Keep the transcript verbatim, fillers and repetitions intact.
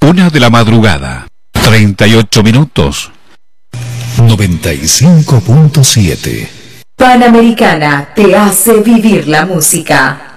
Una de la madrugada, treinta y ocho minutos. noventa y cinco punto siete. Panamericana te hace vivir la música.